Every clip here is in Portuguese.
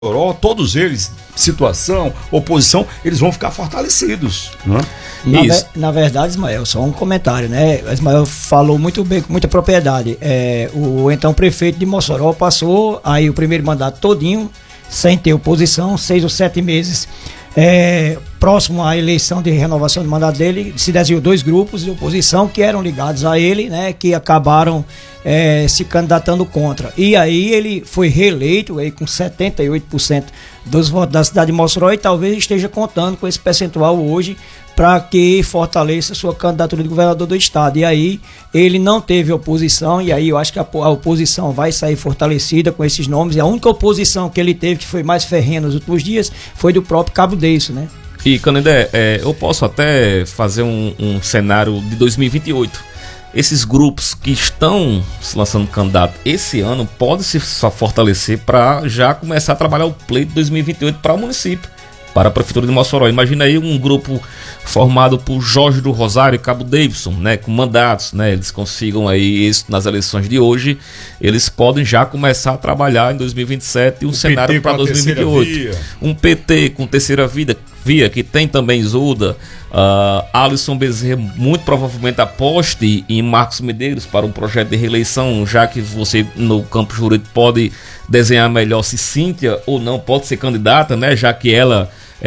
Todos eles, situação, oposição, eles vão ficar fortalecidos, né? Na verdade, Ismael, só um comentário, né? Ismael falou muito bem, com muita propriedade. O então prefeito de Mossoró passou aí o primeiro mandato todinho, sem ter oposição, 6 ou 7 meses. Próximo à eleição de renovação do mandato dele, se desenhou 2 grupos de oposição que eram ligados a ele, né? Que acabaram se candidatando contra. E aí ele foi reeleito aí, com 78% dos votos da cidade de Mossoró, e talvez esteja contando com esse percentual hoje para que fortaleça sua candidatura de governador do estado. E aí ele não teve oposição, e aí eu acho que a oposição vai sair fortalecida com esses nomes. E a única oposição que ele teve, que foi mais ferrenha nos últimos dias, foi do próprio Cabo Deiço, né? E, Canindé, eu posso até fazer um cenário de 2028. Esses grupos que estão se lançando candidato esse ano podem se fortalecer para já começar a trabalhar o pleito de 2028 para o município, para a Prefeitura de Mossoró. Imagina aí um grupo formado por Jorge do Rosário e Cabo Davidson, né, com mandatos, né, eles consigam aí isso nas eleições de hoje, eles podem já começar a trabalhar em 2027 um cenário para 2028. Um PT com terceira via, que tem também Isolda, Alisson Bezerra muito provavelmente aposte em Marcos Medeiros para um projeto de reeleição, já que você no campo jurídico pode desenhar melhor se Cíntia ou não pode ser candidata, né, já que ela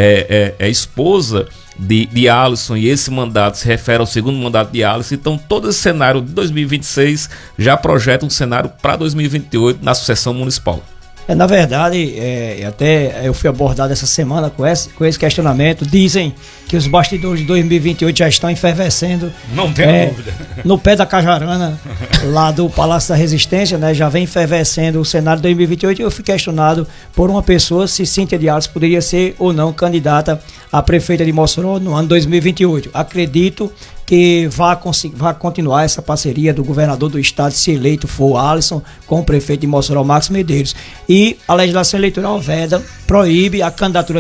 é esposa de Alisson, e esse mandato se refere ao segundo mandato de Alisson. Então todo esse cenário de 2026 já projeta um cenário para 2028 na sucessão municipal. Na verdade, até eu fui abordado essa semana com esse questionamento. Dizem que os bastidores de 2028 já estão efervescendo. Não tenho dúvida. No pé da Cajarana, lá do Palácio da Resistência, né, já vem efervescendo o cenário de 2028. E eu fui questionado por uma pessoa se Cíntia de Alisson poderia ser ou não candidata a prefeita de Mossoró no ano 2028. Acredito que vai continuar essa parceria do governador do estado, se eleito for Alisson, com o prefeito de Mossoró, Marcos Medeiros. E a legislação eleitoral veda, proíbe a candidatura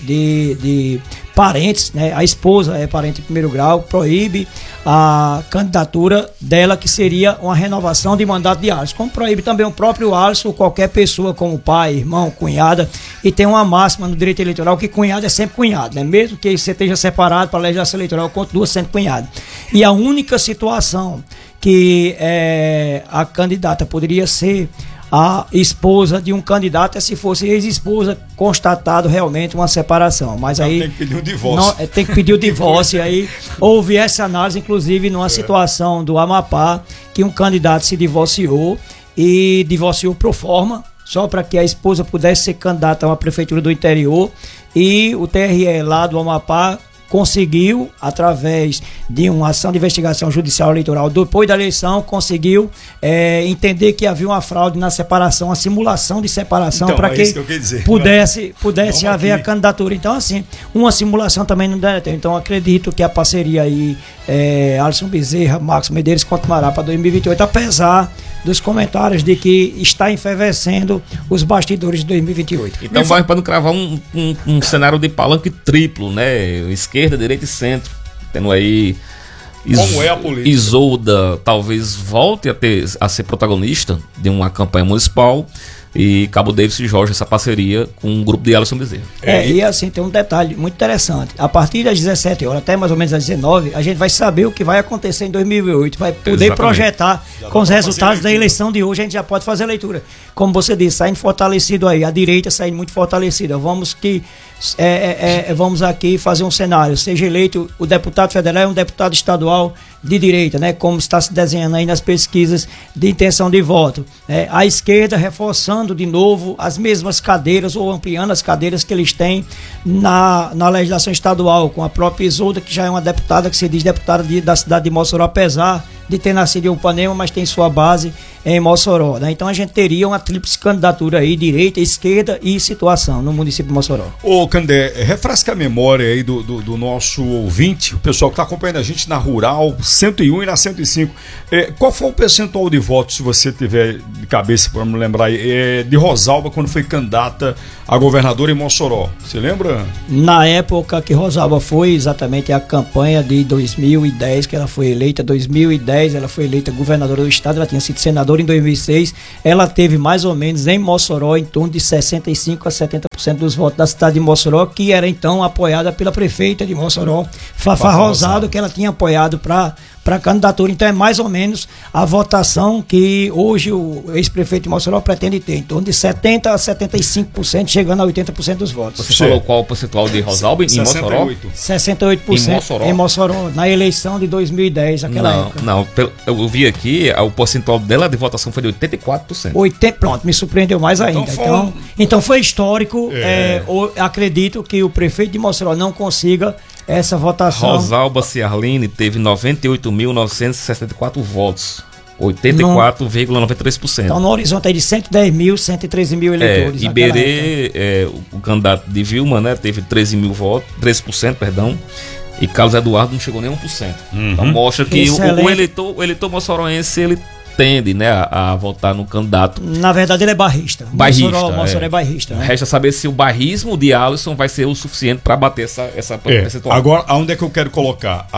de parentes, né? A esposa é parente de primeiro grau, proíbe a candidatura dela, que seria uma renovação de mandato de Alisson. Como proíbe também o próprio Alisson, qualquer pessoa como pai, irmão, cunhada. E tem uma máxima no direito eleitoral que cunhado é sempre cunhado, né? Mesmo que você esteja separado para a legislação eleitoral, continua sendo cunhado. E a única situação que a candidata poderia ser a esposa de um candidato é se fosse ex-esposa, constatado realmente uma separação. Mas aí tem que pedir um divórcio. Tem que pedir o divórcio. Aí houve essa análise, inclusive, numa situação do Amapá, que um candidato se divorciou, e divorciou pro forma, só para que a esposa pudesse ser candidata a uma prefeitura do interior, e o TRE lá do Amapá conseguiu, através de uma ação de investigação judicial eleitoral depois da eleição, conseguiu entender que havia uma fraude na separação, a simulação de separação, para que pudesse haver a candidatura. Então, assim, uma simulação também não deve ter. Então, acredito que a parceria aí, Alisson Bezerra, Marcos Medeiros, continuará para 2028, apesar dos comentários de que está efervescendo os bastidores de 2028. Então vai para não cravar um cenário de palanque triplo, né? Esquerda, direita e centro. Tendo aí como é a política? Isolda talvez volte a ser protagonista de uma campanha municipal, e Cabo Davidson e Jorge, essa parceria com o grupo de Alisson Bezerra. E assim, tem um detalhe muito interessante. A partir das 17 horas até mais ou menos às 19, a gente vai saber o que vai acontecer em 2008, vai poder projetar com os resultados da eleição de hoje. A gente já pode fazer a leitura. Como você disse, saindo fortalecido aí, a direita saindo muito fortalecida. Vamos aqui fazer um cenário. Seja eleito o deputado federal, é um deputado estadual de direita, né? Como está se desenhando aí nas pesquisas de intenção de voto. A esquerda reforçando de novo as mesmas cadeiras, ou ampliando as cadeiras que eles têm na legislação estadual, com a própria Isolda, que já é uma deputada, que se diz deputada da cidade de Mossoró, apesar de ter nascido em Upanema, mas tem sua base em Mossoró, né? Então a gente teria uma tríplice candidatura aí, direita, esquerda e situação no município de Mossoró. Ô Candé, refresca a memória aí do nosso ouvinte, o pessoal que está acompanhando a gente na Rural 101 e na 105. Qual foi o percentual de votos, se você tiver de cabeça para me lembrar aí, de Rosalba quando foi candidata a governadora em Mossoró? Você lembra? Na época que Rosalba foi exatamente a campanha de 2010, que ela foi eleita, 2010 2010, ela foi eleita governadora do estado, ela tinha sido senadora em 2006, ela teve mais ou menos em Mossoró em torno de 65% a 70% dos votos da cidade de Mossoró, que era então apoiada pela prefeita de Mossoró, Fafá Rosado, que ela tinha apoiado para a candidatura. Então é mais ou menos a votação que hoje o ex-prefeito de Mossoró pretende ter, em torno de 70% a 75%, chegando a 80% dos votos. Você falou qual o percentual de Rosalba em Mossoró? 68% em Mossoró, na eleição de 2010, aquela época. Não, eu vi aqui, o percentual dela de votação foi de 84%. Pronto, me surpreendeu mais ainda. Então foi histórico. Acredito que o prefeito de Mossoró não consiga essa votação. Rosalba Ciarline teve 98.964 votos. 84,93%. Então, no horizonte aí de 110 mil, 113 mil eleitores. Iberê, o candidato de Vilma, né, teve 13 mil votos, 13%, perdão. E Carlos Eduardo não chegou nem 1%. Então mostra que o eleitor moçoroense, ele tende, né, a votar no candidato. Na verdade, ele é barrista. Mossoró é barrista. Né? Resta saber se o barrismo de Alisson vai ser o suficiente para bater essa percentual. Agora, aonde é que eu quero colocar?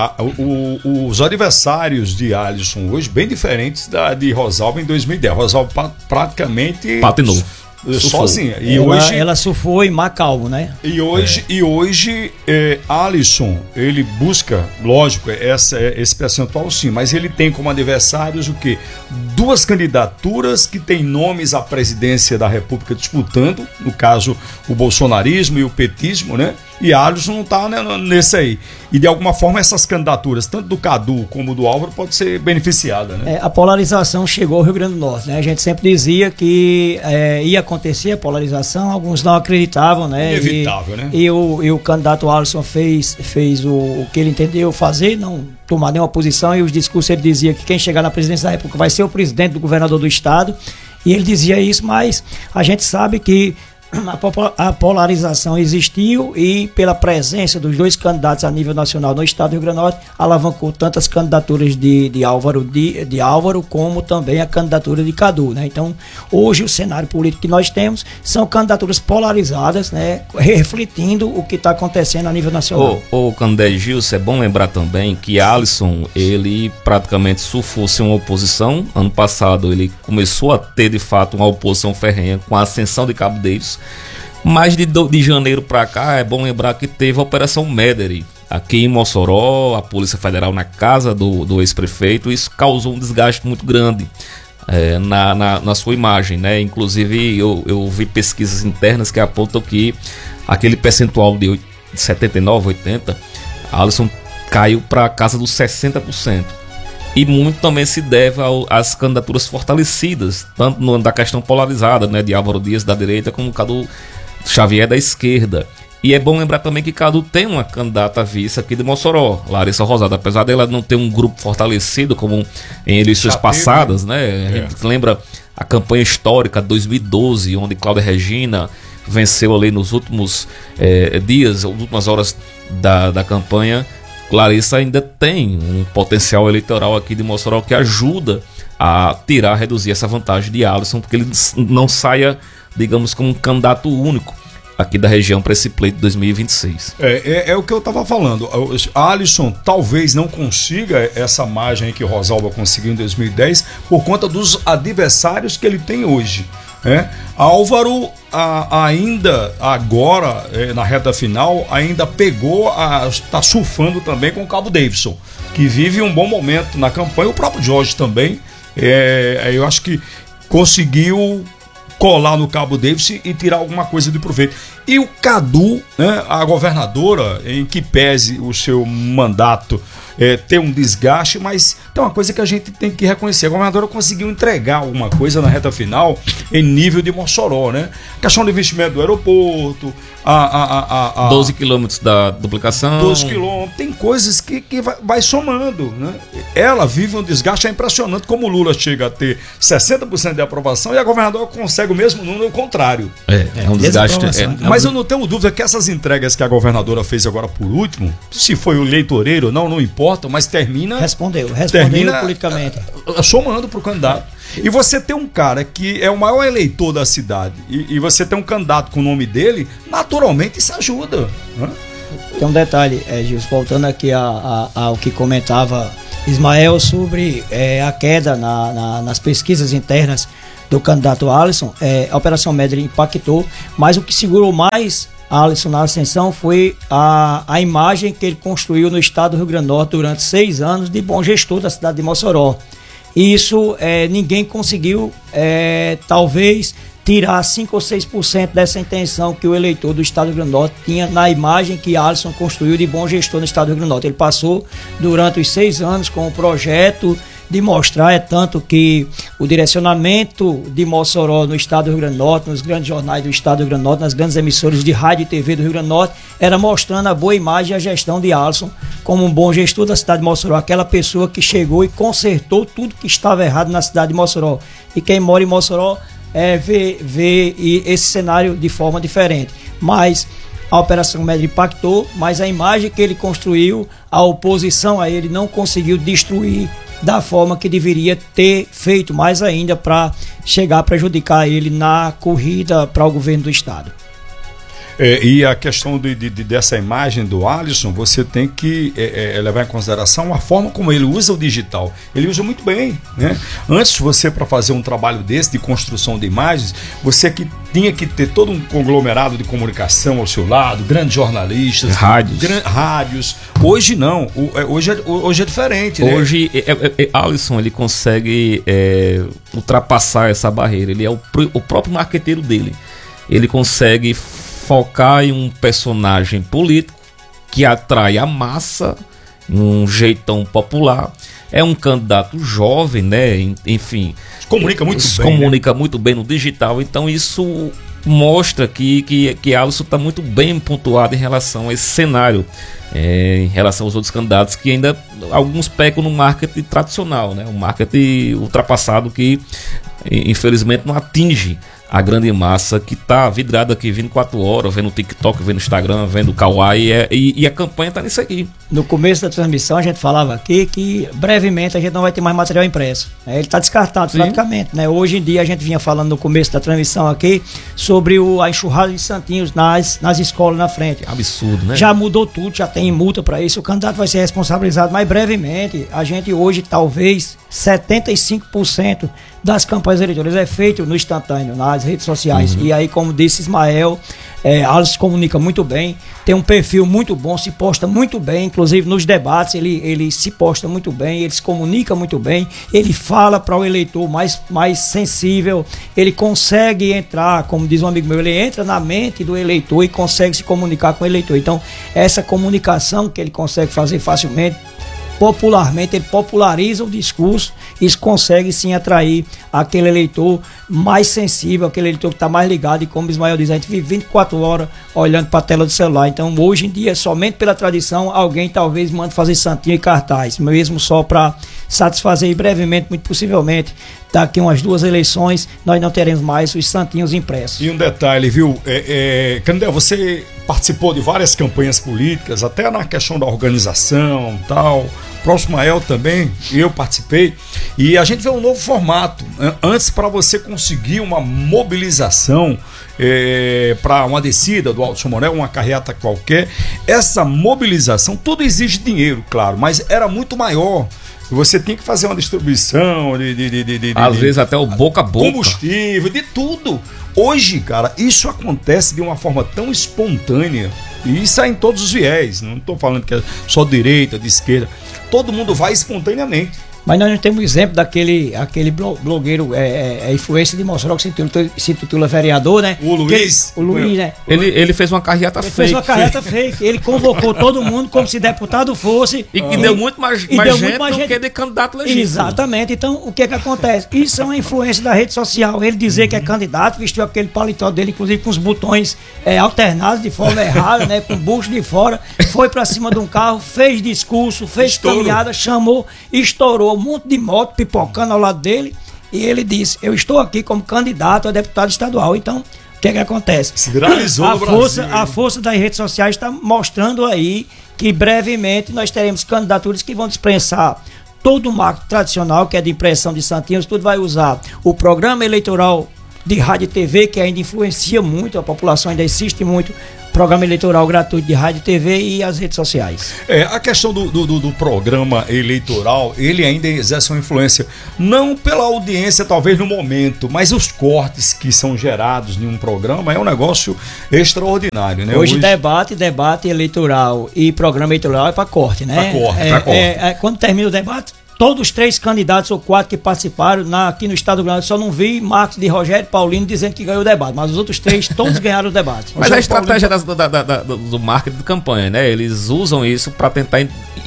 Os adversários de Alisson hoje, bem diferentes de Rosalba em 2010. Rosalba praticamente patinou sozinha. E ela surfou em Macau, né? E hoje Alisson, ele busca, lógico, esse percentual sim, mas ele tem como adversários o quê? Duas candidaturas que têm nomes à presidência da República disputando, no caso o bolsonarismo e o petismo, né? E Alisson não está, né, nesse aí. E de alguma forma essas candidaturas, tanto do Cadu como do Álvaro, pode ser beneficiada, né? A polarização chegou ao Rio Grande do Norte, né? A gente sempre dizia que ia acontecer a polarização, alguns não acreditavam, né? Inevitável, né? E o candidato Alisson fez o que ele entendeu fazer, não tomar nenhuma posição, e os discursos ele dizia que quem chegar na presidência da República vai ser o presidente do governador do estado, e ele dizia isso, mas a gente sabe que a polarização existiu e pela presença dos dois candidatos a nível nacional no estado do Rio Grande do Norte alavancou tantas candidaturas de Álvaro como também a candidatura de Cadu, né? Então hoje o cenário político que nós temos são candidaturas polarizadas, né? Refletindo o que está acontecendo a nível nacional. O Candé Gilson, é bom lembrar também que Alisson, ele praticamente surfou-se uma oposição. Ano passado ele começou a ter de fato uma oposição ferrenha com a ascensão de Cabo Davis. Mas de janeiro para cá é bom lembrar que teve a Operação Mederi aqui em Mossoró, a Polícia Federal na casa do ex-prefeito. Isso causou um desgaste muito grande na sua imagem, né? Inclusive eu vi pesquisas internas que apontam que aquele percentual de 79, 80, Alisson caiu para a casa dos 60%. E muito também se deve às candidaturas fortalecidas, tanto da questão polarizada, né, de Álvaro Dias da direita, como Cadu Xavier da esquerda. E é bom lembrar também que Cadu tem uma candidata a vice aqui de Mossoró, Larissa Rosado. Apesar dela não ter um grupo fortalecido como em eleições passadas, né? A gente lembra a campanha histórica de 2012, onde Cláudia Regina venceu ali nos últimos dias, nas últimas horas da campanha. Larissa ainda tem um potencial eleitoral aqui de Mossoró que ajuda a reduzir essa vantagem de Alisson, porque ele não saia, digamos, como um candidato único aqui da região para esse pleito de 2026. É o que eu estava falando. Alisson talvez não consiga essa margem que Rosalba conseguiu em 2010 por conta dos adversários que ele tem hoje. Álvaro ainda agora na reta final ainda está surfando também com o Cabo Davidson, que vive um bom momento na campanha. O próprio Jorge também eu acho que conseguiu colar no Cabo Davidson e tirar alguma coisa de proveito. E o Cadu, né, a governadora, em que pese o seu mandato ter um desgaste, mas tem uma coisa que a gente tem que reconhecer: a governadora conseguiu entregar alguma coisa na reta final em nível de Mossoró, né? A questão do investimento do aeroporto, 12 quilômetros da duplicação. 12 quilômetros, tem coisas que vai somando, né? Ela vive um desgaste, é impressionante como o Lula chega a ter 60% de aprovação e a governadora consegue o mesmo número, ao contrário. É um desgaste. Mas eu não tenho dúvida que essas entregas que a governadora fez agora por último, se foi o eleitoreiro ou não importa, mas respondeu politicamente, somando pro candidato. E você tem um cara que é o maior eleitor da cidade e você tem um candidato com o nome dele, naturalmente isso ajuda, né? Tem um detalhe, Gilson, voltando aqui ao que comentava Ismael, sobre a queda nas pesquisas internas do candidato Alisson. A Operação Medley impactou, mas o que segurou mais Alisson na ascensão foi a imagem que ele construiu no estado do Rio Grande do Norte durante 6 anos de bom gestor da cidade de Mossoró. E isso ninguém conseguiu, talvez, tirar 5 ou 6% dessa intenção que o eleitor do estado do Rio Grande do Norte tinha na imagem que Alisson construiu de bom gestor no estado do Rio Grande do Norte. Ele passou durante os 6 anos com o projeto de mostrar, tanto que o direcionamento de Mossoró no estado do Rio Grande do Norte, nos grandes jornais do estado do Rio Grande do Norte, nas grandes emissoras de rádio e TV do Rio Grande do Norte, era mostrando a boa imagem e a gestão de Alisson como um bom gestor da cidade de Mossoró, aquela pessoa que chegou e consertou tudo que estava errado na cidade de Mossoró. E quem mora em Mossoró vê esse cenário de forma diferente. Mas a Operação Medley impactou, mas a imagem que ele construiu, a oposição a ele não conseguiu destruir da forma que deveria ter feito, mais ainda para chegar a prejudicar ele na corrida para o governo do estado. E a questão dessa imagem do Alisson, você tem que levar em consideração a forma como ele usa o digital. Ele usa muito bem, né? Antes, você, para fazer um trabalho desse de construção de imagens, você tinha que ter todo um conglomerado de comunicação ao seu lado, grandes jornalistas, rádios. Hoje não, hoje é diferente, né? Hoje, Alisson, ele consegue ultrapassar essa barreira. Ele é o próprio marqueteiro dele. Ele consegue focar em um personagem político que atrai a massa, um jeitão popular. É um candidato jovem, né? Enfim, comunica muito bem no digital. Então isso mostra que Alisson está muito bem pontuado em relação a esse cenário, em relação aos outros candidatos que ainda alguns pecam no marketing tradicional, né? Um marketing ultrapassado que infelizmente não atinge a grande massa que tá vidrada aqui 24 horas, vendo o TikTok, vendo o Instagram, vendo o Kawaii, e a campanha tá nisso aqui. No começo da transmissão a gente falava aqui que brevemente a gente não vai ter mais material impresso. Ele tá descartado praticamente, né? Hoje em dia a gente vinha falando no começo da transmissão aqui sobre a enxurrada de santinhos nas escolas na frente. Absurdo, né? Já mudou tudo, já tem multa para isso, o candidato vai ser responsabilizado, mas brevemente a gente hoje talvez 75% das campanhas eleitorais é feito no instantâneo, nas redes sociais. E aí, como disse Ismael, Alisson comunica muito bem, tem um perfil muito bom, se posta muito bem, inclusive nos debates ele se posta muito bem, ele se comunica muito bem, ele fala para o eleitor mais sensível, ele consegue entrar, como diz um amigo meu, ele entra na mente do eleitor e consegue se comunicar com o eleitor. Então, essa comunicação que ele consegue fazer facilmente, popularmente, ele populariza o discurso, isso consegue sim atrair aquele eleitor mais sensível, aquele eleitor que está mais ligado, e como o Ismael diz, a gente vive 24 horas olhando para a tela do celular. Então hoje em dia, somente pela tradição, alguém talvez mande fazer santinho e cartaz, mesmo só para satisfazer, e brevemente, muito possivelmente, daqui umas 2 eleições, nós não teremos mais os santinhos impressos. E um detalhe, viu, Candel, você participou de várias campanhas políticas, até na questão da organização e tal. Próximo Mael também, eu participei, e a gente vê um novo formato. Antes, para você conseguir uma mobilização para uma descida do Alto Somonel, uma carreata qualquer, essa mobilização, tudo exige dinheiro, claro, mas era muito maior. Você tinha que fazer uma distribuição às vezes até o boca a boca, combustível, de tudo. Hoje, cara, isso acontece de uma forma tão espontânea, e isso é em todos os viés, não estou falando que é só direita, de esquerda, todo mundo vai espontaneamente. Mas nós não temos exemplo daquele blogueiro influencer de Mossoró que se intitula vereador, né? O Luiz. O Luiz, né? Ele fez uma carreata fake. Fez uma carreata fake. Ele convocou todo mundo como se deputado fosse. E deu muito mais gente do que de candidato legítimo. Exatamente. Então, o que acontece? Isso é uma influência da rede social. Ele dizer que é candidato, vestiu aquele paletó dele, inclusive com os botões alternados de forma errada, né? Com o bucho de fora. Foi pra cima de um carro, fez discurso, fez caminhada, chamou, estourou um monte de moto pipocando ao lado dele, e ele disse: eu estou aqui como candidato a deputado estadual. Então, o que acontece? Se viralizou a força das redes sociais está mostrando aí que brevemente nós teremos candidaturas que vão dispensar todo o marco tradicional, que é de impressão de santinhos, tudo vai usar o programa eleitoral de rádio e TV, que ainda influencia muito, a população ainda assiste muito programa eleitoral gratuito de rádio e TV e as redes sociais. A questão do programa eleitoral, ele ainda exerce uma influência, não pela audiência talvez no momento, mas os cortes que são gerados em um programa é um negócio extraordinário, né? Hoje debate eleitoral e programa eleitoral é para corte, né? Pra corte. Quando termina o debate, todos os 3 candidatos ou 4 que participaram aqui no estado do Rio Grande do Sul, só não vi Marcos de Rogério Paulino dizendo que ganhou o debate, mas os outros 3 todos ganharam o debate. Mas a estratégia do marketing de campanha, né? Eles usam isso para tentar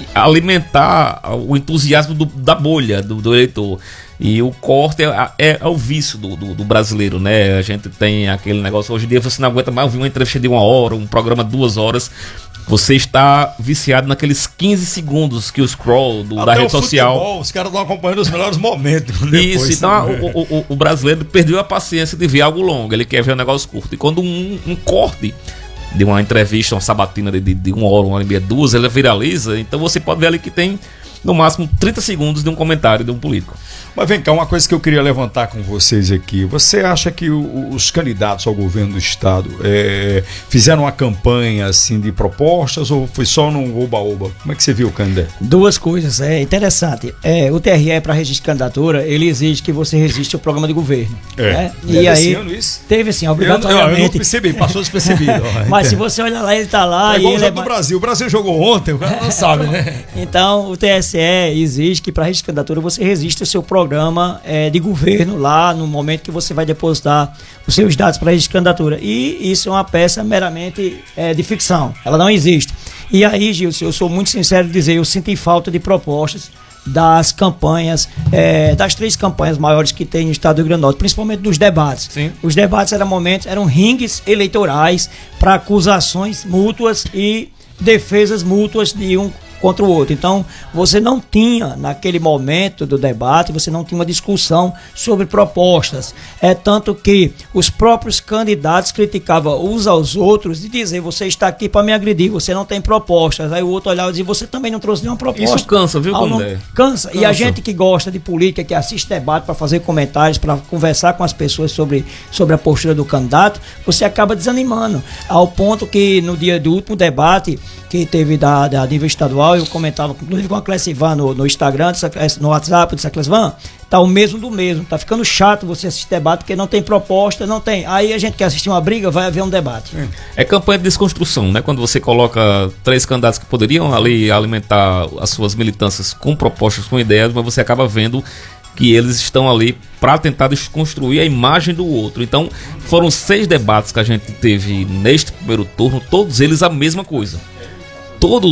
alimentar o entusiasmo da bolha do eleitor. E o corte é o vício do brasileiro, né? A gente tem aquele negócio, hoje em dia você não aguenta mais ouvir uma entrevista de 1 hora, um programa de 2 horas. Você está viciado naqueles 15 segundos que o scroll da rede social. Futebol, os caras estão acompanhando os melhores momentos. Isso, então o brasileiro perdeu a paciência de ver algo longo, ele quer ver um negócio curto. E quando um corte de uma entrevista, uma sabatina de 1 hora, 1 hora e meia, 2, ele viraliza, então você pode ver ali que tem no máximo 30 segundos de um comentário de um político. Mas vem cá, uma coisa que eu queria levantar com vocês aqui. Você acha que os candidatos ao governo do estado fizeram uma campanha assim de propostas ou foi só num oba-oba? Como é que você viu, Candé? 2 coisas, é interessante. O TRE, para registro de candidatura, ele exige que você registre o programa de governo. Né? E aí teve assim, obrigatoriamente. Eu não percebi, passou despercebido. Mas se você olhar lá, ele tá lá. É igual o jogo do Brasil. O Brasil jogou ontem, o cara não sabe, né? Então, o TSE exige que para registro de candidatura você registre o seu programa de governo lá no momento que você vai depositar os seus dados para registro de candidatura. E isso é uma peça meramente de ficção. Ela não existe. E aí, Gilson, eu sou muito sincero em dizer, eu sinto falta de propostas das campanhas, das 3 campanhas maiores que tem no estado do Rio Grande do Norte, principalmente dos debates. Sim. Os debates eram ringues eleitorais para acusações mútuas e defesas mútuas de um contra o outro. Então, você não tinha, naquele momento do debate, você não tinha uma discussão sobre propostas. Tanto que os próprios candidatos criticavam uns aos outros e dizer, você está aqui para me agredir, você não tem propostas. Aí o outro olhava e dizia, você também não trouxe nenhuma proposta. Isso cansa, viu, Condé? Cansa. E a gente que gosta de política, que assiste debate para fazer comentários, para conversar com as pessoas sobre a postura do candidato, você acaba desanimando. Ao ponto que no dia do último debate que teve da nível estadual, eu comentava, inclusive com a Clecivan no Instagram, no WhatsApp, eu disse a Clecivan, tá o mesmo do mesmo, tá ficando chato você assistir debate, porque não tem proposta, não tem. Aí a gente quer assistir uma briga, vai haver um debate. É campanha de desconstrução, né? Quando você coloca 3 candidatos que poderiam ali alimentar as suas militâncias com propostas, com ideias, mas você acaba vendo que eles estão ali para tentar desconstruir a imagem do outro. Então, foram 6 debates que a gente teve neste primeiro turno, todos eles a mesma coisa. Todo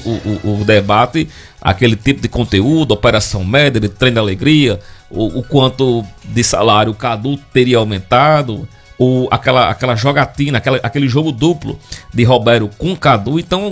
o debate, aquele tipo de conteúdo, Operação Média, de Trem da Alegria, o quanto de salário o Cadu teria aumentado, aquela jogatina, aquele jogo duplo de Roberto com o Cadu. Então,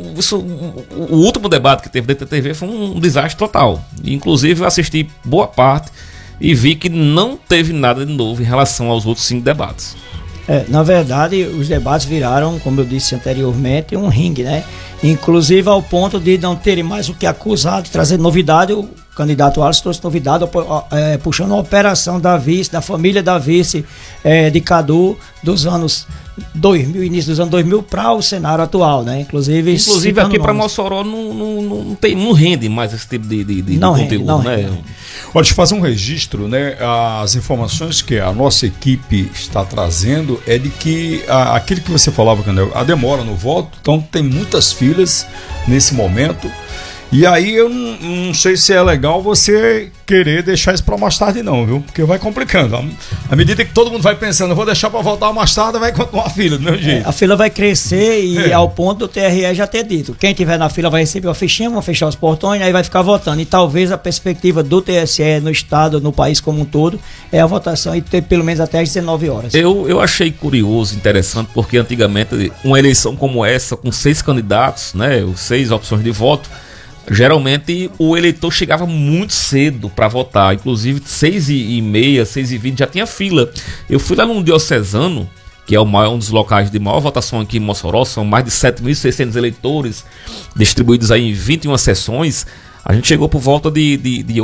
o último debate que teve dentro da TV foi um desastre total. Inclusive, eu assisti boa parte e vi que não teve nada de novo em relação aos outros 5 debates. Na verdade, os debates viraram, como eu disse anteriormente, um ringue, né? Inclusive ao ponto de não terem mais o que acusar, de trazer novidade. O candidato Alisson trouxe novidade, puxando a operação da vice, da família da vice de Cadu dos anos 2000, início dos anos 2000, para o cenário atual, né? Inclusive aqui para Mossoró não rende mais esse tipo de conteúdo, não né? Rende. Olha, deixa eu fazer um registro, né? As informações que a nossa equipe está trazendo é de que aquilo que você falava, Candel, a demora no voto, então tem muitas filas nesse momento. E aí eu não sei se é legal você querer deixar isso para mais tarde não, viu? Porque vai complicando. À medida que todo mundo vai pensando, eu vou deixar para voltar mais tarde, vai continuar a fila do meu jeito. A fila vai crescer e ao ponto do TRE já ter dito. Quem tiver na fila vai receber uma fichinha, vão fechar os portões, aí vai ficar votando. E talvez a perspectiva do TSE no estado, no país como um todo, é a votação e ter pelo menos até às 19 horas. Eu achei curioso, interessante, porque antigamente uma eleição como essa, com 6 candidatos, né, 6 opções de voto, geralmente o eleitor chegava muito cedo para votar, inclusive 6h30, 6h20 já tinha fila. Eu fui lá num diocesano, que é um dos locais de maior votação aqui em Mossoró, são mais de 7.600 eleitores distribuídos aí em 21 sessões. A gente chegou por volta de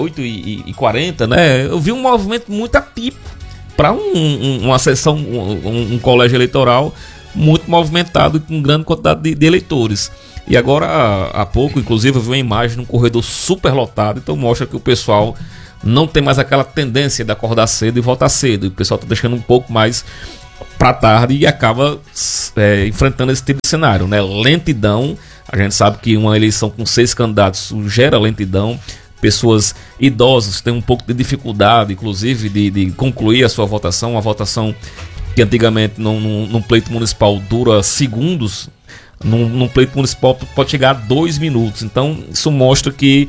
8h40, né? Eu vi um movimento muito atípico para uma sessão, um colégio eleitoral muito movimentado e com grande quantidade de eleitores. E agora, há pouco, inclusive, eu vi uma imagem num corredor super lotado, então mostra que o pessoal não tem mais aquela tendência de acordar cedo e voltar cedo. O pessoal está deixando um pouco mais para tarde e acaba enfrentando esse tipo de cenário, né? Lentidão, a gente sabe que uma eleição com 6 candidatos gera lentidão. Pessoas idosas têm um pouco de dificuldade, inclusive, de concluir a sua votação. Uma votação que antigamente num pleito municipal dura segundos, num pleito municipal pode chegar a 2 minutos. Então isso mostra que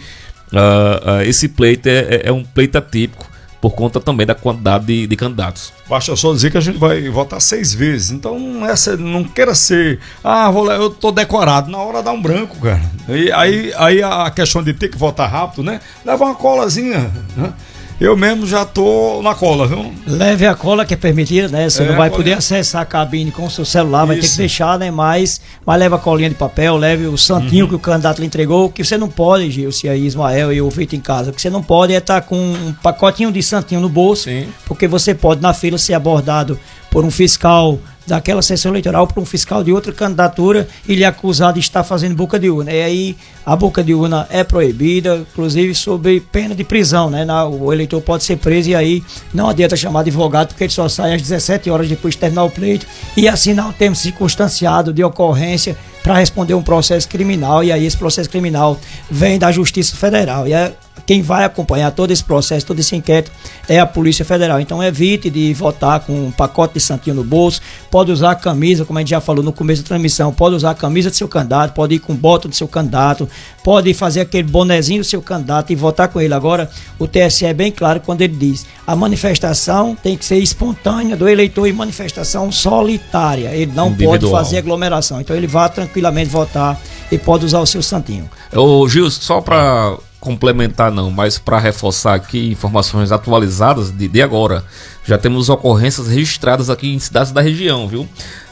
esse pleito é um pleito atípico, por conta também da quantidade de candidatos. Basta só dizer que a gente vai votar 6 vezes. Então, essa não queira ser, eu tô decorado. Na hora dá um branco, cara. E aí a questão de ter que votar rápido, né? Leva uma colazinha, né? Eu mesmo já tô na cola, viu? Leve a cola que é permitida, né? Você não vai poder acessar a cabine com o seu celular, vai ter que deixar, né? Mas leva a colinha de papel, leve o santinho que o candidato lhe entregou, que você não pode, Gilce, aí Ismael e eu feito em casa, o que você não pode é estar com um pacotinho de santinho no bolso, sim, porque você pode na fila ser abordado por um fiscal daquela sessão eleitoral, por um fiscal de outra candidatura e lhe acusar de estar fazendo boca de urna. E aí a boca de urna é proibida, inclusive sob pena de prisão, né? O eleitor pode ser preso e aí não adianta chamar advogado, porque ele só sai às 17 horas depois de terminar o pleito e assinar um termo circunstanciado de ocorrência para responder um processo criminal, e aí esse processo criminal vem da Justiça Federal, e quem vai acompanhar todo esse processo, todo esse inquérito é a Polícia Federal. Então evite de votar com um pacote de santinho no bolso, pode usar a camisa, como a gente já falou no começo da transmissão, pode usar a camisa do seu candidato, pode ir com bota do seu candidato, pode fazer aquele bonezinho do seu candidato e votar com ele. Agora, o TSE é bem claro quando ele diz, a manifestação tem que ser espontânea do eleitor e manifestação solitária, ele não pode fazer aglomeração, então ele vai tranquilamente votar e pode usar o seu santinho. Ô Gil, só para complementar não, mas para reforçar aqui informações atualizadas de agora, já temos ocorrências registradas aqui em cidades da região, viu?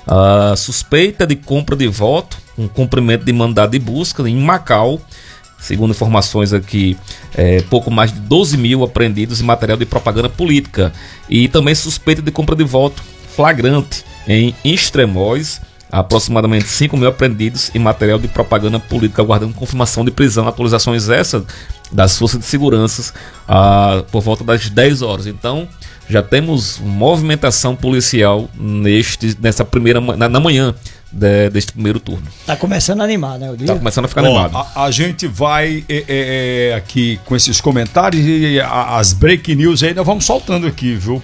Suspeita de compra de voto, um cumprimento de mandado de busca em Macau, segundo informações aqui, pouco mais de 12 mil apreendidos em material de propaganda política, e também suspeita de compra de voto flagrante em Extremóis, aproximadamente 5 mil apreendidos em material de propaganda política, aguardando confirmação de prisão. Atualizações essas das forças de segurança por volta das 10 horas. Então, já temos movimentação policial nessa primeira, na manhã deste primeiro turno. Tá começando a animar, né? Tá começando a ficar animado. A gente vai aqui com esses comentários e as break news aí nós vamos soltando aqui, viu?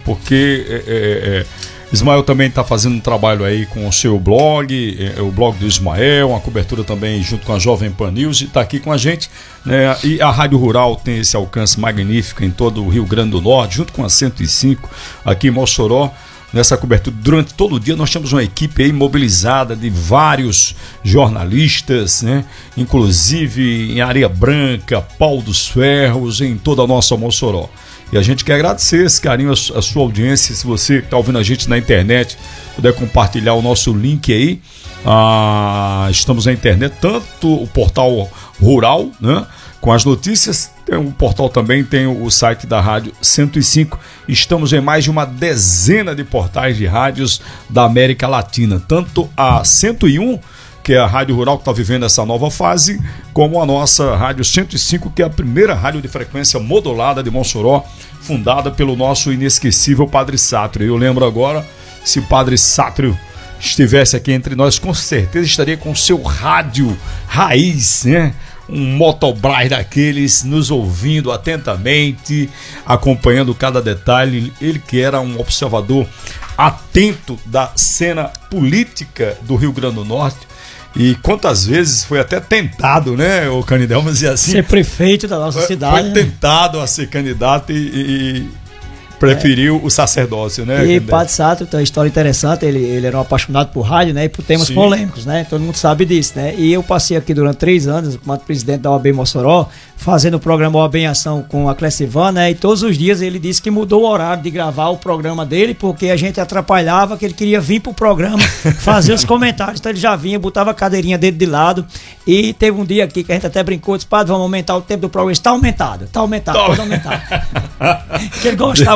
Porque Ismael também está fazendo um trabalho aí com o seu blog, o blog do Ismael, uma cobertura também junto com a Jovem Pan News, e está aqui com a gente, né? E a Rádio Rural tem esse alcance magnífico em todo o Rio Grande do Norte, junto com a 105 aqui em Mossoró. Nessa cobertura, durante todo o dia, nós temos uma equipe aí mobilizada de vários jornalistas, né? Inclusive em Areia Branca, Pau dos Ferros, em toda a nossa Mossoró. E a gente quer agradecer esse carinho, a sua audiência. Se você está ouvindo a gente na internet, puder compartilhar o nosso link aí. Estamos na internet, tanto o portal Rural, né, com as notícias, tem o portal também, tem o site da Rádio 105. Estamos em mais de uma dezena de portais de rádios da América Latina, tanto a 101, que é a Rádio Rural que está vivendo essa nova fase, como a nossa Rádio 105, que é a primeira rádio de frequência modulada de Mossoró, fundada pelo nosso inesquecível Padre Sátrio. Eu lembro agora, se o Padre Sátrio estivesse aqui entre nós, com certeza estaria com o seu rádio raiz, né? Um motobras daqueles, nos ouvindo atentamente, acompanhando cada detalhe. Ele que era um observador atento da cena política do Rio Grande do Norte. E quantas vezes foi até tentado, né, o Canidel, mas e assim... Ser prefeito da nossa cidade. Foi tentado a ser candidato e preferiu o sacerdócio, né? E Padre Sátrio tem uma história interessante, ele era um apaixonado por rádio, né, e por temas polêmicos, né, todo mundo sabe disso, né, e eu passei aqui durante 3 anos como presidente da OAB Mossoró, fazendo o programa OAB em Ação com a Clecivan, né, e todos os dias ele disse que mudou o horário de gravar o programa dele, porque a gente atrapalhava, que ele queria vir pro programa fazer os comentários, então ele já vinha, botava a cadeirinha dele de lado, e teve um dia aqui que a gente até brincou, disse, Padre, vamos aumentar o tempo do programa, está aumentado, pode aumentar, que ele gostava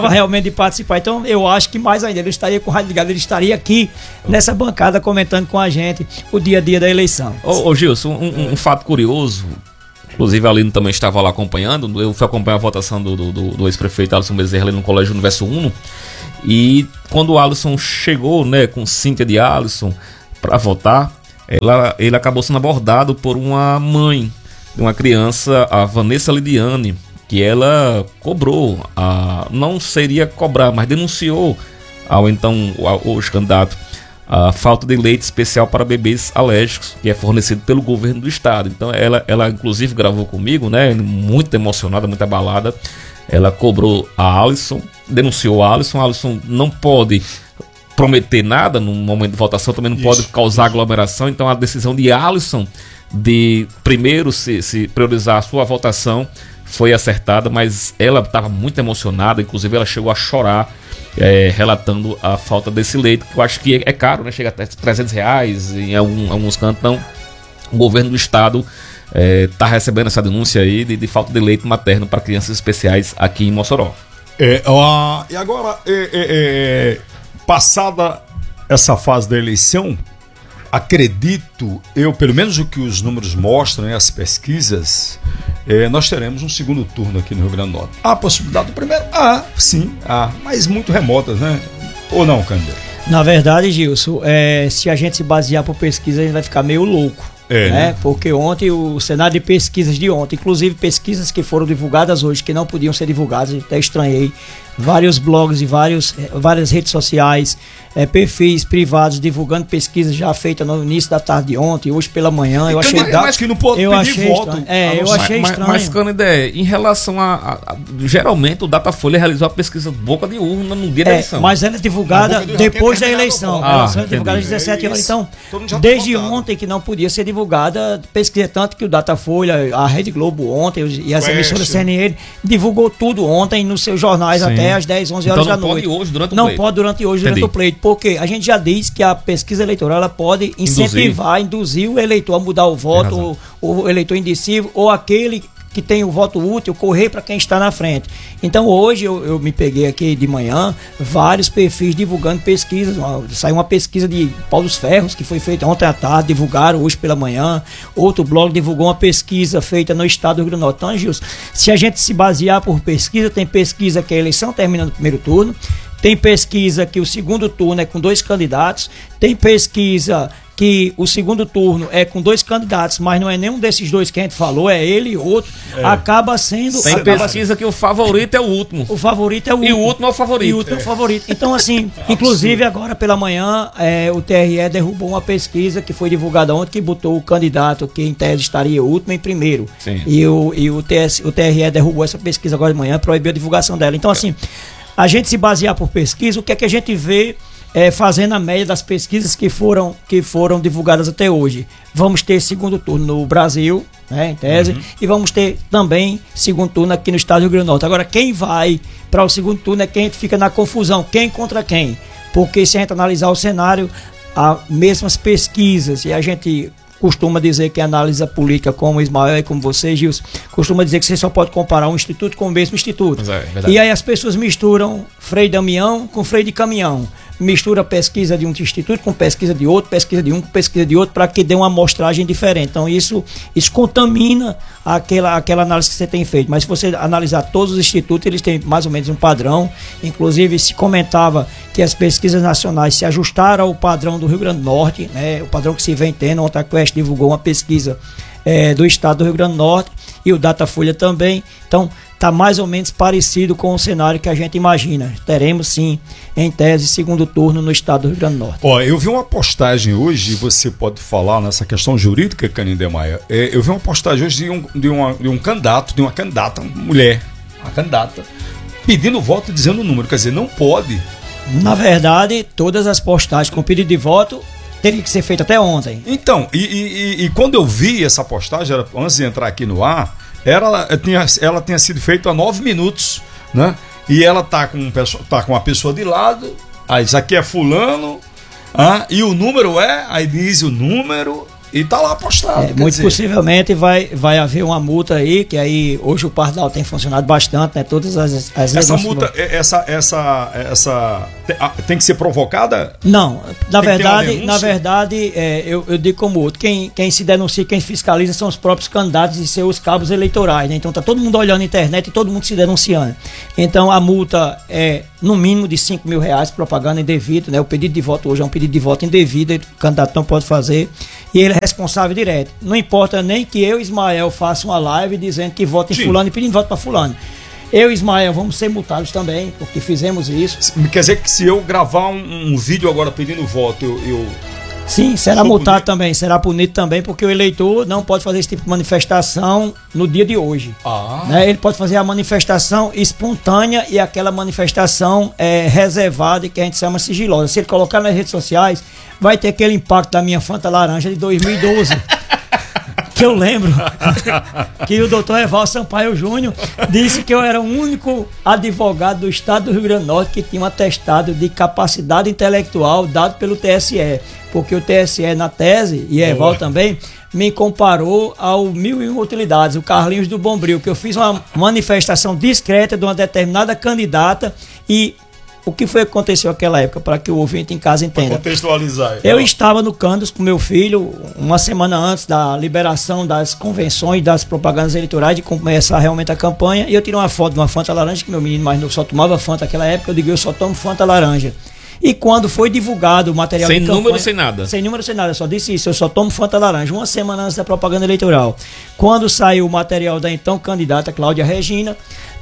realmente de participar. Então eu acho que mais ainda, ele estaria com o rádio ligado, ele estaria aqui nessa bancada comentando com a gente o dia a dia da eleição. Ô Gilson, um fato curioso, inclusive a Aline também estava lá acompanhando, eu fui acompanhar a votação do ex-prefeito Alisson Bezerra ali no Colégio Universo 1, e quando o Alisson chegou, né, com Cíntia de Alisson para votar, ele acabou sendo abordado por uma mãe de uma criança, a Vanessa Lidiane, que ela cobrou, não seria cobrar, mas denunciou ao hoje candidato a falta de leite especial para bebês alérgicos, que é fornecido pelo governo do estado. Então ela inclusive gravou comigo, né, muito emocionada, muito abalada. Ela cobrou a Alisson, denunciou a Alisson não pode prometer nada no momento de votação, também não pode causar aglomeração, então a decisão de Alisson de primeiro se priorizar a sua votação foi acertada, mas ela estava muito emocionada, inclusive ela chegou a chorar, relatando a falta desse leite, que eu acho que é caro, né? Chega até R$300 em alguns cantos. Então o governo do estado está recebendo essa denúncia aí de falta de leite materno para crianças especiais aqui em Mossoró. E agora, passada essa fase da eleição, acredito eu, pelo menos o que os números mostram, né, as pesquisas, nós teremos um segundo turno aqui no Rio Grande do Norte. Há a possibilidade do primeiro? Sim, mas muito remotas, né? Ou não, Cândido? Na verdade, Gilson, se a gente se basear por pesquisa, a gente vai ficar meio louco. Né? Porque ontem, o cenário de pesquisas de ontem, inclusive pesquisas que foram divulgadas hoje, que não podiam ser divulgadas, até estranhei, vários blogs e várias redes sociais, perfis privados divulgando pesquisas já feitas no início da tarde de ontem, hoje pela manhã. Eu achei que não pode pedir voto. Eu achei estranho. Mas Canidé, em relação geralmente o Datafolha realizou a pesquisa boca de urna no dia da eleição. Mas ela é divulgada depois da eleição. Ela é divulgada às 17 horas. Então, desde ontem que não podia ser divulgada pesquisa, tanto que o Datafolha, a Rede Globo ontem e as emissoras CNN divulgou tudo ontem nos seus jornais. Sim. Até às 10, 11 horas da noite. Não pode hoje durante o pleito. Não pode durante hoje, durante o pleito. Porque a gente já diz que a pesquisa eleitoral ela pode incentivar, induzir o eleitor a mudar o voto, o eleitor indeciso, ou aquele que tem o voto útil, correr para quem está na frente. Então hoje eu me peguei aqui de manhã, vários perfis divulgando pesquisas. Saiu uma pesquisa de Paulo dos Ferros, que foi feita ontem à tarde, divulgaram hoje pela manhã. Outro blog divulgou uma pesquisa feita no estado do Rio Grande do Norte. Então, Gilson, se a gente se basear por pesquisa, tem pesquisa que a eleição termina no primeiro turno, tem pesquisa que o segundo turno é com 2 candidatos, tem pesquisa que o segundo turno é com 2 candidatos, mas não é nenhum desses 2 que a gente falou, é ele e outro. Acaba sendo... Tem pesquisa que o favorito é o último. O favorito é o último. E o último é o favorito. E o último é o favorito. Então, assim, inclusive agora pela manhã, o TRE derrubou uma pesquisa que foi divulgada ontem, que botou o candidato que em tese estaria último em primeiro. Sim. E o TRE derrubou essa pesquisa agora de manhã, proibiu a divulgação dela. Então, assim, a gente se basear por pesquisa, o que é que a gente vê fazendo a média das pesquisas que foram divulgadas até hoje? Vamos ter segundo turno no Brasil, né, em tese, e vamos ter também segundo turno aqui no estado do Rio Grande do Norte. Agora, quem vai para o segundo turno é quem a gente fica na confusão, quem contra quem? Porque se a gente analisar o cenário, há mesmas pesquisas, e a gente costuma dizer que analisa política, como Ismael e como você, Gilson, costuma dizer que você só pode comparar um instituto com o mesmo instituto. E aí as pessoas misturam Frei Damião com Frei de Caminhão. Mistura pesquisa de um instituto com pesquisa de outro, pesquisa de um com pesquisa de outro, para que dê uma amostragem diferente. Então isso contamina aquela análise que você tem feito. Mas se você analisar todos os institutos, eles têm mais ou menos um padrão. Inclusive se comentava que as pesquisas nacionais se ajustaram ao padrão do Rio Grande do Norte, né, o padrão que se vem tendo. Ontem a Quest divulgou uma pesquisa do estado do Rio Grande do Norte e o Datafolha também. Então está mais ou menos parecido com o cenário que a gente imagina. Teremos sim, em tese, segundo turno no estado do Rio Grande do Norte. Eu vi uma postagem hoje, e você pode falar nessa questão jurídica, Canindé Maia. Eu vi uma postagem hoje de um candidato, de uma candidata, mulher, uma candidata, pedindo voto e dizendo o número. Quer dizer, não pode. Na verdade, todas as postagens com pedido de voto teria que ser feito até ontem. Então, e quando eu vi essa postagem, antes de entrar aqui no ar, ela tinha sido feita há 9 minutos, né? E ela tá com uma pessoa de lado, aí isso aqui é fulano, e o número aí diz o número, E tá lá postado. Muito possivelmente vai haver uma multa aí, que aí hoje o Pardal tem funcionado bastante, né? Todas as essa multa, tem que ser provocada? Não, na verdade, eu digo como outro. Quem se denuncia, quem fiscaliza são os próprios candidatos e seus cabos eleitorais, né? Então tá todo mundo olhando na internet e todo mundo se denunciando. Então a multa é no mínimo de R$5.000, propaganda indevida, né? O pedido de voto hoje é um pedido de voto indevido, o candidato não pode fazer. E ele é responsável direto. Não importa nem que eu, Ismael, faça uma live dizendo que vota em fulano e pedindo voto para fulano. Eu e Ismael vamos ser multados também, porque fizemos isso. Quer dizer que se eu gravar um vídeo agora pedindo voto, eu Sim, será multado também, será punido também, porque o eleitor não pode fazer esse tipo de manifestação no dia de hoje. Né? Ele pode fazer a manifestação espontânea e aquela manifestação reservada, que a gente chama sigilosa. Se ele colocar nas redes sociais, vai ter aquele impacto da minha Fanta Laranja de 2012. Que eu lembro que o doutor Evaldo Sampaio Júnior disse que eu era o único advogado do estado do Rio Grande do Norte que tinha um atestado de capacidade intelectual dado pelo TSE, porque o TSE na tese, e Evaldo também, me comparou ao 1001 Utilidades, o Carlinhos do Bombril, que eu fiz uma manifestação discreta de uma determinada candidata e... O que foi que aconteceu naquela época, para que o ouvinte em casa entenda? Contextualizar. Eu estava no Candos com meu filho, uma semana antes da liberação das convenções, das propagandas eleitorais, de começar realmente a campanha, e eu tirei uma foto de uma Fanta Laranja, que meu menino mais novo só tomava Fanta naquela época, eu digo, eu só tomo Fanta Laranja. E quando foi divulgado o material sem de campanha... Sem número, sem nada. Sem número, sem nada, só disse isso, eu só tomo Fanta Laranja, uma semana antes da propaganda eleitoral. Quando saiu o material da então candidata Cláudia Regina,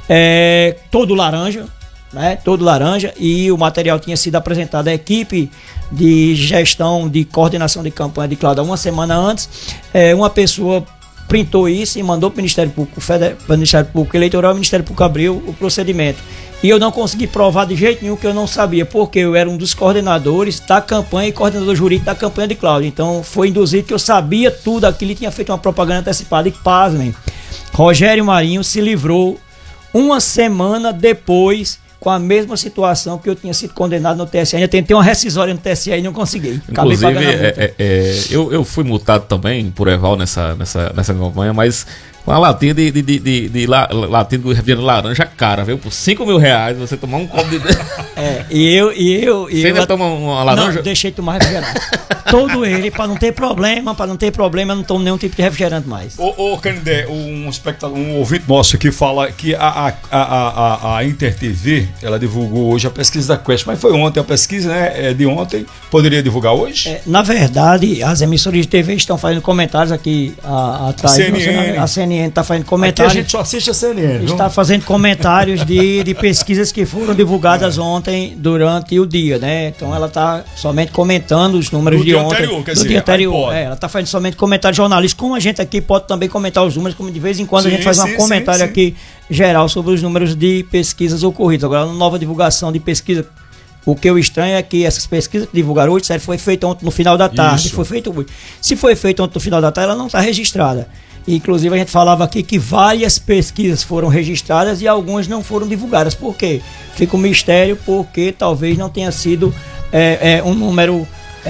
todo laranja, né, todo laranja, e o material tinha sido apresentado à equipe de gestão de coordenação de campanha de Cláudia uma semana antes. Uma pessoa printou isso e mandou para o Ministério Público Eleitoral, e o Ministério Público abriu o procedimento. E eu não consegui provar de jeito nenhum, que eu não sabia, porque eu era um dos coordenadores da campanha e coordenador jurídico da campanha de Cláudia. Então foi induzido que eu sabia tudo aquilo e tinha feito uma propaganda antecipada. E pasmem, Rogério Marinho se livrou uma semana depois, com a mesma situação que eu tinha sido condenado no TSE. Ainda tentei uma rescisória no TSE e não consegui. Inclusive, eu fui multado também por Evaldo nessa campanha, mas com a latinha latinha do refrigerante laranja cara, viu? Por R$5.000 você tomar um copo de... Você ainda toma uma laranja? Não, deixei de tomar refrigerante. Todo ele, para não ter problema, eu não tomo nenhum tipo de refrigerante mais. Ô Canindé, um ouvinte nosso aqui fala que a Inter TV, ela divulgou hoje a pesquisa da Quest, mas foi ontem a pesquisa, né? De ontem, poderia divulgar hoje? Na verdade, as emissoras de TV estão fazendo comentários aqui atrás. A CNN está fazendo comentários. Aqui a gente só assiste a CNN. Está fazendo comentários de pesquisas que foram divulgadas ontem durante o dia, né? Então ela está somente comentando os números de ontem. Do dia anterior. Ela está fazendo somente comentários jornalísticos. Como a gente aqui pode também comentar os números, como de vez em quando a gente faz um comentário aqui geral sobre os números de pesquisas ocorridas. Agora, uma nova divulgação de pesquisa. O que eu estranho é que essas pesquisas que divulgaram hoje, foi feita ontem no final da tarde. Foi feito hoje. Se foi feito ontem no final da tarde, ela não está registrada. Inclusive a gente falava aqui que várias pesquisas foram registradas e algumas não foram divulgadas. Por quê? Fica um mistério, porque talvez não tenha sido um número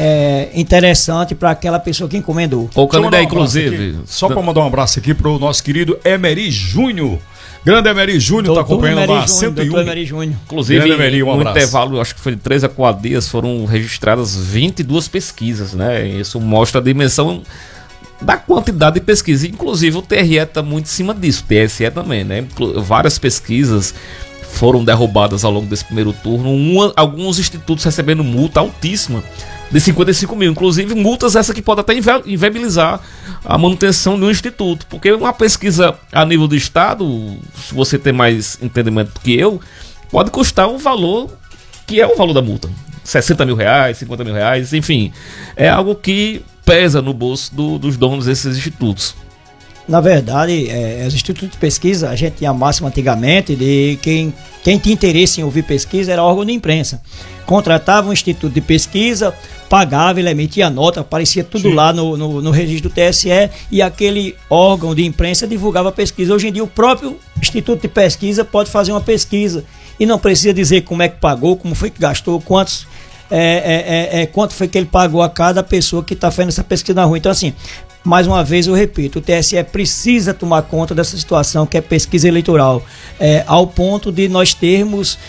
interessante para aquela pessoa que encomendou. Ou Canindé, inclusive. Só para mandar um abraço aqui para o nosso querido Emery Júnior. Grande Emery Júnior, está acompanhando lá 101. Emery Júnior. Inclusive, no intervalo, acho que foi de 3 a 4 dias, foram registradas 22 pesquisas, né? Isso mostra a dimensão da quantidade de pesquisa. Inclusive o TRE está muito em cima disso, o TSE também, né? Várias pesquisas foram derrubadas ao longo desse primeiro turno, alguns institutos recebendo multa altíssima de 55 mil, inclusive multas essa que pode até inviabilizar a manutenção de um instituto, porque uma pesquisa a nível do estado, se você tem mais entendimento do que eu, pode custar um valor que é o valor da multa, 60 mil reais, 50 mil reais, enfim, é algo que pesa no bolso dos donos desses institutos. Na verdade, os institutos de pesquisa, a gente tinha a máxima antigamente de quem tinha interesse em ouvir pesquisa era órgão de imprensa. Contratava um instituto de pesquisa, pagava, ele emitia nota, aparecia tudo lá no registro do TSE, e aquele órgão de imprensa divulgava a pesquisa. Hoje em dia o próprio instituto de pesquisa pode fazer uma pesquisa e não precisa dizer como é que pagou, como foi que gastou, quantos quanto foi que ele pagou a cada pessoa que está fazendo essa pesquisa na rua. Então, assim, mais uma vez eu repito, o TSE precisa tomar conta dessa situação que é pesquisa eleitoral, ao ponto de nós termos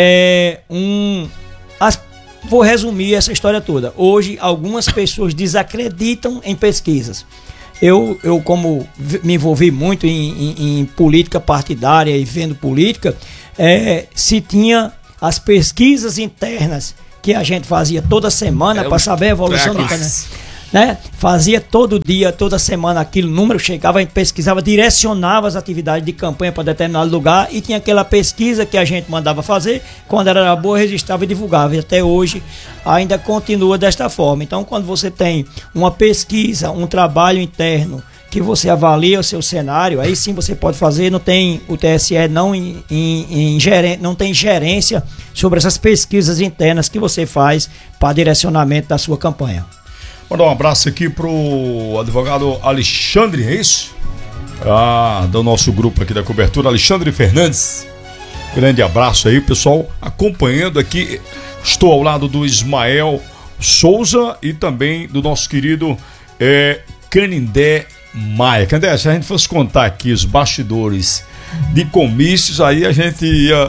vou resumir essa história toda. Hoje, algumas pessoas desacreditam em pesquisas. Eu como me envolvi muito em política partidária e vendo política, se tinha as pesquisas internas que a gente fazia toda semana para saber a evolução do candidato. Né? Fazia todo dia, toda semana aquilo, número chegava, a gente pesquisava, direcionava as atividades de campanha para determinado lugar e tinha aquela pesquisa que a gente mandava fazer, quando era boa, registrava e divulgava. E até hoje ainda continua desta forma. Então, quando você tem uma pesquisa, um trabalho interno que você avalia o seu cenário, aí sim você pode fazer. Não tem, o TSE não tem gerência sobre essas pesquisas internas que você faz para direcionamento da sua campanha. Mandar um abraço aqui pro advogado Alexandre, é isso? Do nosso grupo aqui da cobertura, Alexandre Fernandes. Grande abraço aí, pessoal, acompanhando aqui. Estou ao lado do Ismael Souza e também do nosso querido Canindé Maia. Canindé, se a gente fosse contar aqui os bastidores de comícios, aí a gente ia...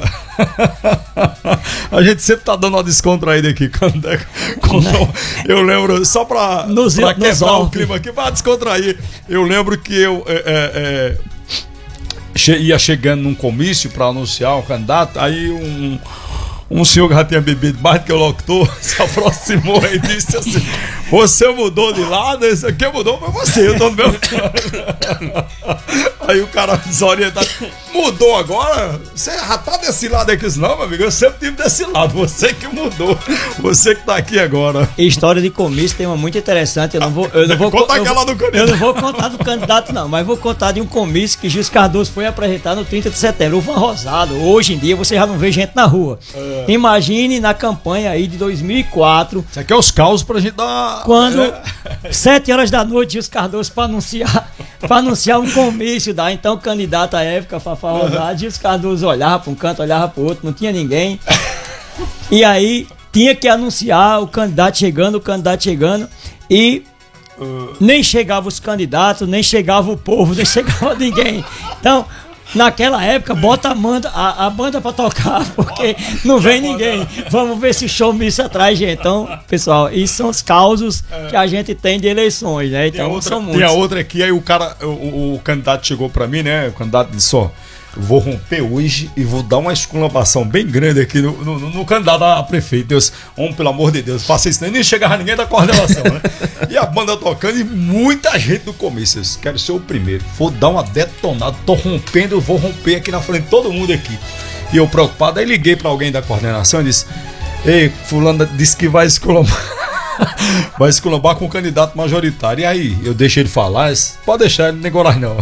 A gente sempre tá dando uma descontraída aqui. Eu lembro, só pra quebrar o clima aqui, pra descontrair. Eu lembro que eu ia chegando num comício pra anunciar o candidato, aí um senhor que já tinha bebido mais do que o locutor se aproximou e disse assim: você mudou de lado, esse aqui mudou pra você, eu tô no meu lado. Aí o cara desorientado: mudou agora? Você já tá desse lado aqui? Não, meu amigo, eu sempre tive desse lado, você que mudou, você que tá aqui agora. História de comício tem uma muito interessante. Eu não vou contar aquela do candidato. Eu não vou contar do candidato, não, mas vou contar de um comício que Gilson Cardoso foi apresentar no 30 de setembro. Uva Rosado. Hoje em dia você já não vê gente na rua. Imagine na campanha aí de 2004. Isso aqui é os causos pra gente dar... Quando 7 horas da noite Gilson Cardoso para anunciar um comício da então candidato à época, Fafá Rosado. Gilson Cardoso olhava para um canto, olhava para o outro, não tinha ninguém. E aí tinha que anunciar o candidato chegando e nem chegavam os candidatos, nem chegava o povo, nem chegava ninguém. Então, naquela época, bota a banda pra tocar, porque não vem ninguém. Vamos ver se o showmício atrai gente. Então, pessoal, isso são os causos que a gente tem de eleições, né? Então, são muitos. Tem a outra aqui, aí o candidato chegou pra mim, né? O candidato disse: ó, eu vou romper hoje e vou dar uma exclamação bem grande aqui no candidato a prefeito. Deus, homem, pelo amor de Deus, faça isso, nem chegava ninguém da coordenação, né? E a banda tocando e muita gente no começo. Eu quero ser o primeiro, vou dar uma detonada, tô rompendo, eu vou romper aqui na frente de todo mundo aqui. E eu preocupado, aí liguei pra alguém da coordenação e disse: ei, fulano disse que vai esculambar com o candidato majoritário. E aí, eu deixei ele falar, pode deixar ele, nem coragem não.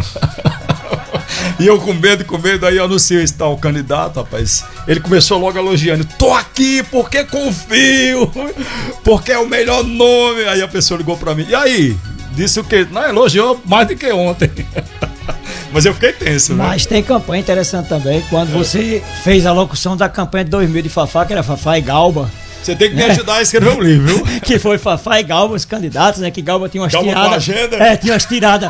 E eu com medo, aí eu anunciei esse tal candidato, rapaz. Ele começou logo elogiando: tô aqui porque confio, porque é o melhor nome. Aí a pessoa ligou pra mim: e aí? Disse o quê? Não, elogiou mais do que ontem. Mas eu fiquei tenso, né? Mas tem campanha interessante também. Quando você fez a locução da campanha de 2000 de Fafá, que era Fafá e Galba. Você tem que me ajudar a escrever um livro, viu? Que foi Fafá e Galba, os candidatos, né? Que Galba tinha umas tiradas. Tinha umas tiradas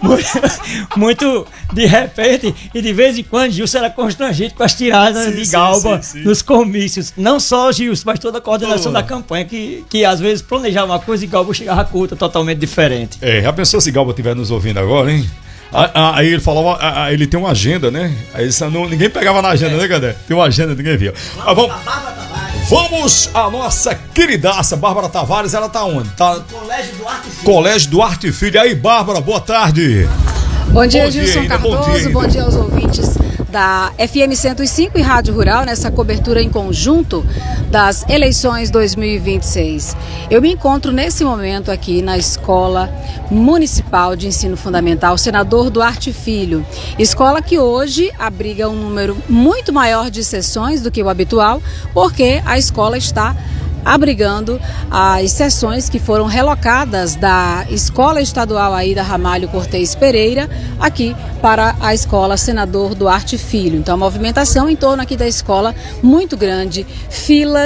muito de repente, e de vez em quando Gilson era constrangido com as tiradas de Galba nos comícios. Não só Gilson, mas toda a coordenação da campanha, que às vezes planejava uma coisa e Galba chegava com outra totalmente diferente. Já pensou se Galba estiver nos ouvindo agora, hein? Aí ele falava, ele tem uma agenda, né? Aí ninguém pegava na agenda, né, Cadê? Tem uma agenda, ninguém via. Vamos à nossa queridaça Bárbara Tavares. Ela tá onde? Tá no Colégio Duarte Filho. Aí, Bárbara, boa tarde. Bom dia, Gilson Cardoso. Bom dia aos ouvintes da FM 105 e Rádio Rural, nessa cobertura em conjunto das eleições 2026. Eu me encontro nesse momento aqui na Escola Municipal de Ensino Fundamental Senador Duarte Filho, escola que hoje abriga um número muito maior de sessões do que o habitual, porque a escola está abrigando as sessões que foram relocadas da Escola Estadual Aida Ramalho Cortez Pereira aqui para a Escola Senador Duarte Filho. Então, a movimentação em torno aqui da escola muito grande, filas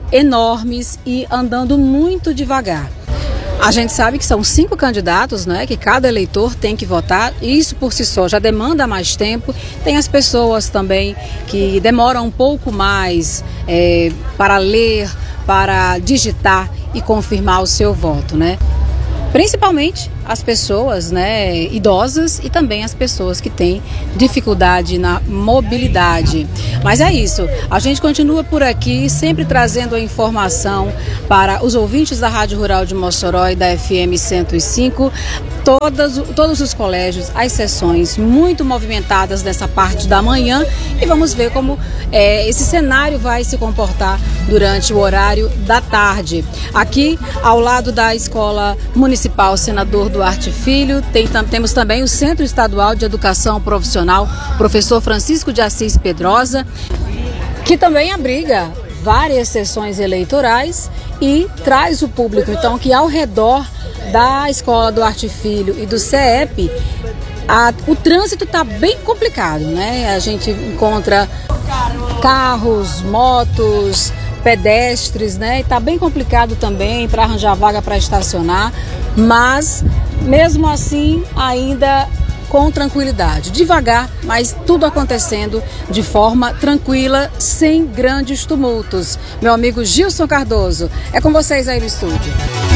enormes e andando muito devagar. A gente sabe que são 5 candidatos, né, que cada eleitor tem que votar. Isso por si só já demanda mais tempo. Tem as pessoas também que demoram um pouco mais para ler, para digitar e confirmar o seu voto, né? Principalmente as pessoas, né, idosas e também as pessoas que têm dificuldade na mobilidade. Mas é isso, a gente continua por aqui sempre trazendo a informação para os ouvintes da Rádio Rural de Mossoró e da FM 105, todos os colégios, as sessões muito movimentadas nessa parte da manhã, e vamos ver como esse cenário vai se comportar durante o horário da tarde. Aqui ao lado da Escola Municipal Senador Duarte Filho, temos também o Centro Estadual de Educação Profissional Professor Francisco de Assis Pedrosa, que também abriga várias sessões eleitorais e traz o público, então, que ao redor da Escola Duarte Filho e do CEP, o trânsito está bem complicado, né? A gente encontra carros, motos, pedestres, né? E está bem complicado também para arranjar vaga para estacionar, mas mesmo assim ainda com tranquilidade, devagar, mas tudo acontecendo de forma tranquila, sem grandes tumultos. Meu amigo Gilson Cardoso, é com vocês aí no estúdio.